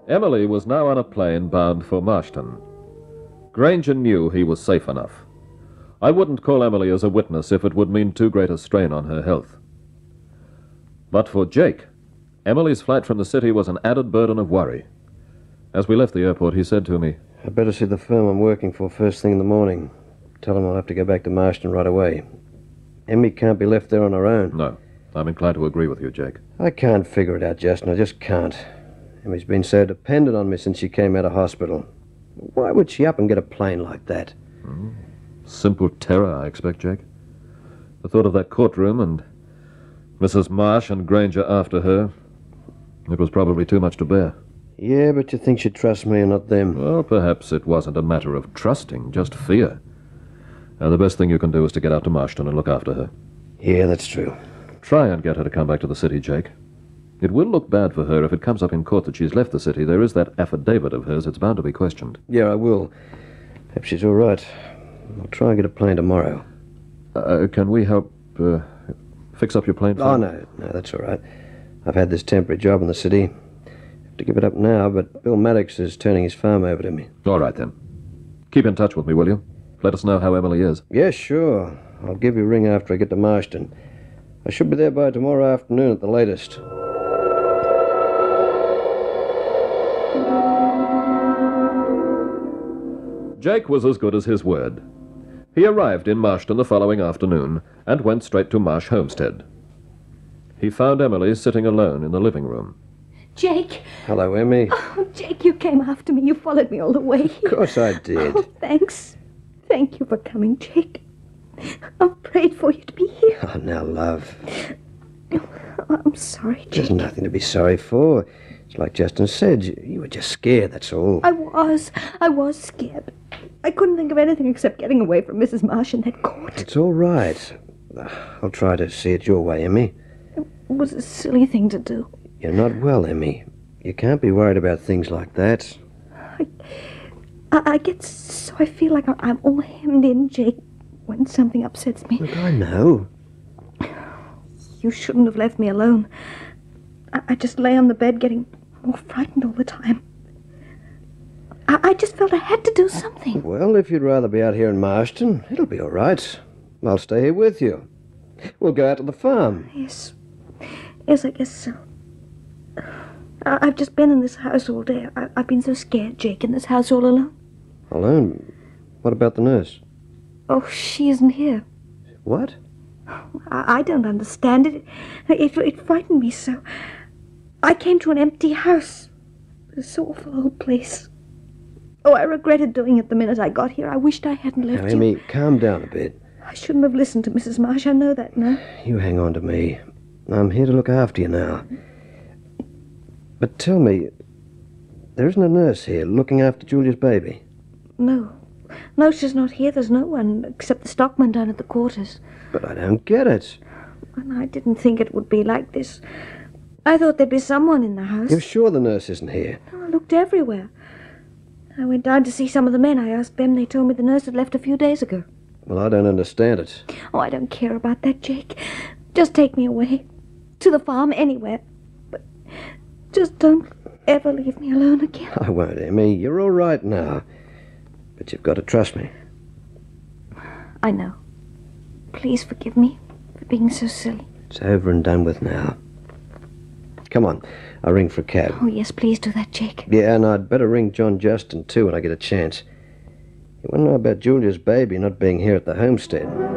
Emily was now on a plane bound for Marston. Granger knew he was safe enough. I wouldn't call Emily as a witness if it would mean too great a strain on her health. But for Jake, Emily's flight from the city was an added burden of worry. As we left the airport, he said to me, "I'd better see the firm I'm working for first thing in the morning. Tell them I'll have to go back to Marston right away. Emmy can't be left there on her own." "No, I'm inclined to agree with you, Jake." "I can't figure it out, Justin. I just can't. Emmy's been so dependent on me since she came out of hospital. Why would she up and get a plane like that?" Simple terror, I expect, Jake. The thought of that courtroom and Mrs. Marsh and Granger after her, it was probably too much to bear. "Yeah, but you think she'd trust me and not them?" Well, perhaps it wasn't a matter of trusting, just fear. The best thing you can do is to get out to Marston and look after her. "Yeah, that's true." Try and get her to come back to the city, Jake. It will look bad for her if it comes up in court that she's left the city. There is that affidavit of hers. It's bound to be questioned. "Yeah, I will. Perhaps she's all right. I'll try and get a plane tomorrow." Can we help fix up your plane? "Oh, no, that's all right. I've had this temporary job in the city. Have to give it up now, but Bill Maddox is turning his farm over to me." All right, then. Keep in touch with me, will you? Let us know how Emily is. "Yeah, sure. I'll give you a ring after I get to Marston. I should be there by tomorrow afternoon at the latest." Jake was as good as his word. He arrived in Marston the following afternoon and went straight to Marsh Homestead. He found Emily sitting alone in the living room. Jake! "Hello, Emmy." Oh, Jake, you came after me. You followed me all the way. "Of course I did." Oh, thanks. Thank you for coming, Jake. I prayed for you to be here. "Oh, now, love. Oh, I'm sorry, Jake. There's nothing to be sorry for. It's like Justin said. You were just scared, that's all." I was scared. I couldn't think of anything except getting away from Mrs. Marsh and that court. "It's all right. I'll try to see it your way, Emmy. It was a silly thing to do. You're not well, Emmy. You can't be worried about things like that." I get so I feel like I'm all hemmed in, Jake, when something upsets me. Look, I know. You shouldn't have left me alone. I just lay on the bed getting more frightened all the time. I just felt I had to do something. Well, if you'd rather be out here in Marston, it'll be all right. I'll stay here with you. We'll go out to the farm. Yes, I guess so. I've just been in this house all day. I've been so scared, Jake, in this house all alone. Alone? What about the nurse? Oh, she isn't here. What? I don't understand it. It frightened me so. I came to an empty house. This awful old place. Oh, I regretted doing it the minute I got here. I wished I hadn't left Now, you. Amy, calm down a bit. I shouldn't have listened to Mrs. Marsh. I know that now. You hang on to me. I'm here to look after you now. But tell me, there isn't a nurse here looking after Julia's baby? No, she's not here. There's no one except the stockman down at the quarters. But I don't get it. And I didn't think it would be like this. I thought there'd be someone in the house. You're sure the nurse isn't here? I looked everywhere. I went down to see some of the men. I asked them. They told me the nurse had left a few days ago. Well, I don't understand it. Oh, I don't care about that, Jake. Just take me away. To the farm, anywhere. But just don't ever leave me alone again. I won't, Emmy. You're all right now. But you've got to trust me. I know. Please forgive me for being so silly. It's over and done with now. Come on. I'll ring for a cab. Oh, yes, please do that, Jake. Yeah, and I'd better ring John Justin, too, when I get a chance. You want to know about Julia's baby not being here at the homestead.